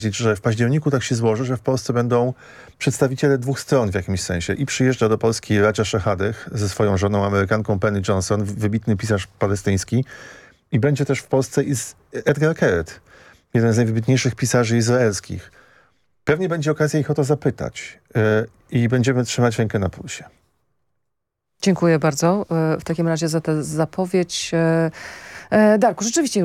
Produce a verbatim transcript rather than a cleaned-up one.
że w październiku tak się złoży, że w Polsce będą przedstawiciele dwóch stron w jakimś sensie. I przyjeżdża do Polski Raja Shehadeh ze swoją żoną Amerykanką Penny Johnson, wybitny pisarz palestyński. I będzie też w Polsce i Edgar Keret, jeden z najwybitniejszych pisarzy izraelskich. Pewnie będzie okazja ich o to zapytać yy, i będziemy trzymać rękę na pulsie. Dziękuję bardzo w takim razie za tę zapowiedź. Darku, rzeczywiście